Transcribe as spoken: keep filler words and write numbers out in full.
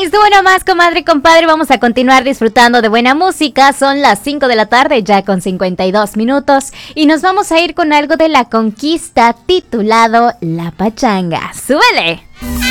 Estuvo nomás, comadre, compadre. Vamos a continuar disfrutando de buena música. Son las cinco de la tarde, ya con cincuenta y dos minutos. Y nos vamos a ir con algo de La Conquista titulado La Pachanga. ¡Súbele!